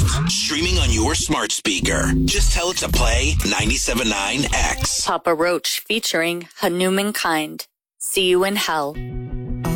Streaming on your smart speaker. Just tell it to play 97.9 X. Papa Roach featuring Hanuman Kind. See You in Hell.